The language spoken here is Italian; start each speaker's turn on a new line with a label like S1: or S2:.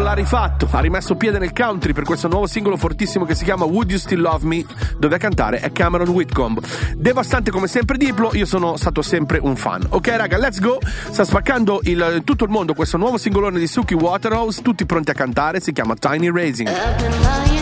S1: l'ha rifatto, ha rimesso piede nel country per questo nuovo singolo fortissimo che si chiama Would You Still Love Me, dove a cantare è Cameron Whitcomb. Devastante come sempre Diplo, io sono stato sempre un fan. Ok raga, let's go, sta spaccando tutto il mondo questo nuovo singolone di Suki Waterhouse, tutti pronti a cantare, si chiama Tiny Raising.